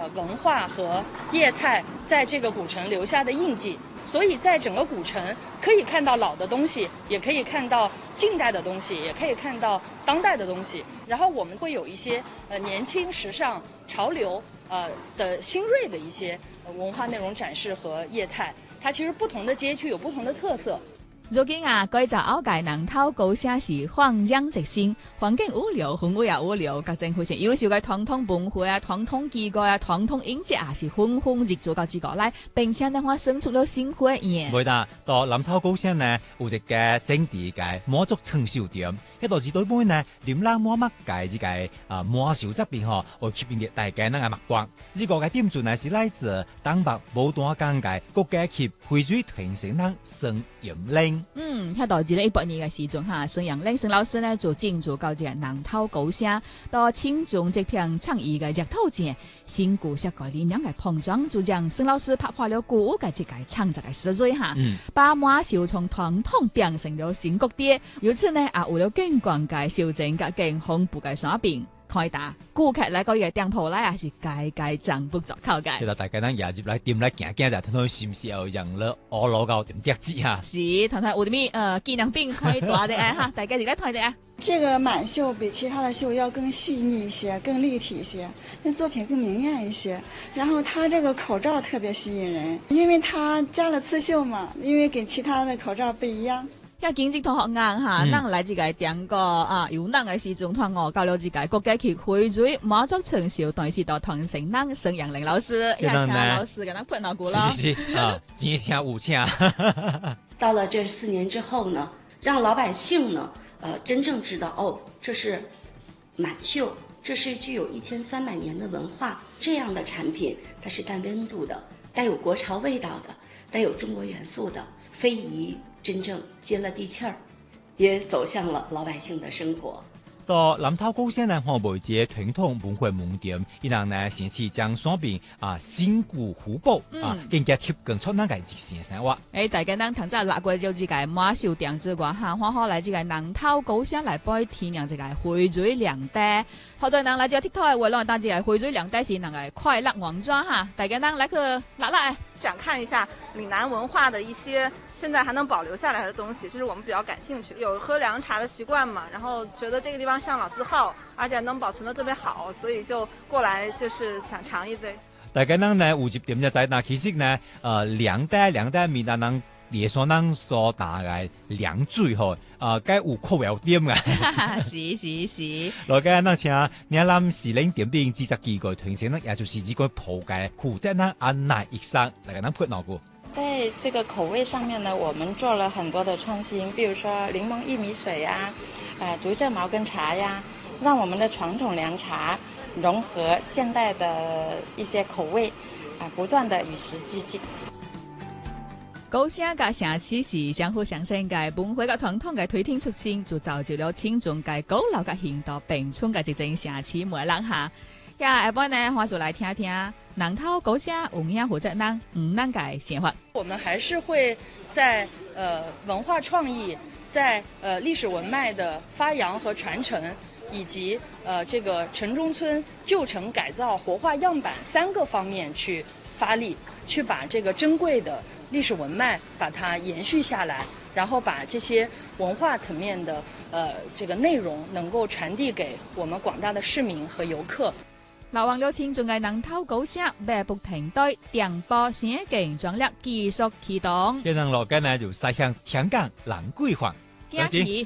文化和业态在这个古城留下的印记。所以在整个古城可以看到老的东西，也可以看到近代的东西，也可以看到当代的东西。然后我们会有一些年轻、时尚、潮流的新锐的一些文化内容展示和业态。它其实不同的街区有不同的特色。 如今啊，改造後界南頭高寫是荒江直線，環境污流、氛圍也污流，各政府成優秀嘅傳統文化啊、傳統機構啊、傳統影節啊，是紛紛入駐到這個來，並且呢，我生出了新花樣。 會啦，到南頭高寫呢，有一個整地嘅滿族成秀店，一到至對面呢，琳琅滿目嘅這個滿秀這邊吼，會吸引大家那個目光。這個嘅點準呢是來自東北武漢港嘅國家級匯水傳承人孫陽玲。 喺到2018年嘅時陣哈，孫陽玲孫老師呢就進駐到這個南頭高寫，到慶祝這片倡議嘅熱頭前，新舊式概念嘅碰撞，就將孫老師拍破了古嘅這個創作嘅思維哈，把滿秀從傳統變成了新國啲，由此呢啊為了景觀嘅修正嘅更恐怖嘅改變。開打顧客來到個店鋪來，也是街街長不着靠街。 其實大家呢也入來店來行行就睇到是唔是有人了我攞到點碟子啊？ 是，睇睇有啲咩紀念品開大的哈，大家而家睇隻啊。 這個滿繡比其他的繡要更細膩一些，更立體一些，那作品更明豔一些。然後它這個口罩特別吸引人，因為它加了刺繡嘛，因為跟其他的口罩不一樣。 因經濟同學硬哈，咱來這個點個啊，有咱嘅時陣，團我教了這個國家級匯水滿族成秀，但是到傳承人孫陽玲老師，也請老師給咱噴腦骨了。 是啊，真請有請。 到了這4年之後呢，讓老百姓呢，真正知道哦，這是滿繡，這是具有1300年的文化，這樣的產品，它是帶溫度的，帶有國潮味道的，帶有中國元素的，非遺真正接了地氣兒，也走向了老百姓的生活。 到南頭高寫呢，看每節傳統文化門店，伊人呢先是將雙邊新舊互補更加貼近出咱個日常生活。 大家咱通早落過就這個滿繡店之外哈，好來這個南頭高寫來擺天讓這個匯水亮帶。好在人來這個 TikTok 嘅話，讓大家匯水亮帶是那個快樂王莊哈，大家咱來去拉拉， 想看一下嶺南文化的一些現在還能保留下來的東西，這是我們比較感興趣。有喝涼茶的習慣嘛，然後覺得這個地方像老字號，而且能保存得特別好，所以就過來就是想嘗一杯。 大家呢有一點就知嗱，其實呢涼帶面啊，能連上咱所打嘅涼水吼，該有口有點嘅。 是。 來個咱請嶺南時令點兵製作機構傳承呢，也就是這個鋪嘅負責人安娜醫生來個咱潑腦骨。 在這個口味上面呢，我們做了很多的創新，比如說檸檬薏米水呀，竹蔗茅根茶呀，讓我們的傳統涼茶融合現代的一些口味，不斷的與時俱進。 高寫嘅城市是相互相生嘅文化嘅傳統嘅推天出清，就造就了輕重嘅高樓嘅現代並存嘅一種城市模樣下。下一呢，我就來聽聽南頭高寫有咩負責人咱嘅想法。 我們還是會在文化創意、在歷史文脈的發揚和傳承，以及這個城中村舊城改造、活化樣板3個方面去發力，去把這個珍貴的歷史文脈把它延續下來，然後把這些文化層面的這個內容能夠傳遞給我們廣大的市民和遊客。 流亡了千種嘅南頭高寫，馬不停蹄，電波聲勁壯力繼續啟動。 一人落街呢就駛向香港蘭桂坊。 驚喜！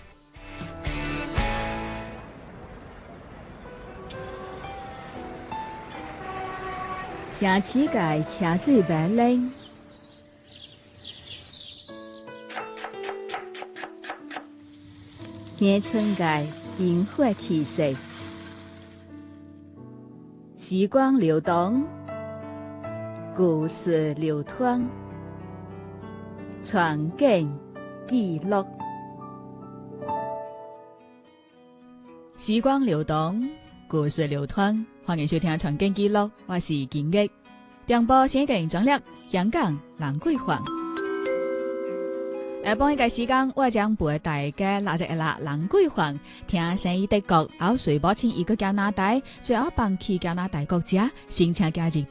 城市界車水馬龍，鄉村界煙火氣息。時光流動，故事流淌，傳景記錄。 時光流動，故事流淌，歡迎收聽傳景記錄，我是金玉。電波聲勁壯力，香港蘭桂坊。下半一個時間，我將陪大家拉入蘭桂坊，聽生意德國，後隨保清一個加拿大，最後幫去加拿大國家，新車加入